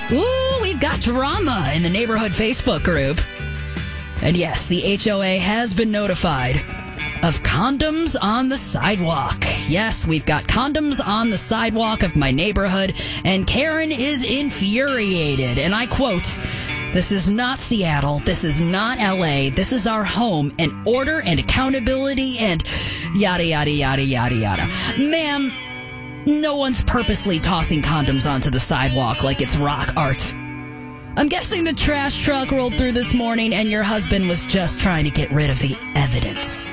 Ooh, we've got drama in the neighborhood Facebook group. And yes, the HOA has been notified of condoms on the sidewalk. Yes, we've got condoms on the sidewalk of my neighborhood, and Karen is infuriated. And I quote, "This is not Seattle. This is not LA. This is our home, and order and accountability and yada, yada, yada, yada, yada." Ma'am, no one's purposely tossing condoms onto the sidewalk like it's rock art. I'm guessing the trash truck rolled through this morning and your husband was just trying to get rid of the evidence.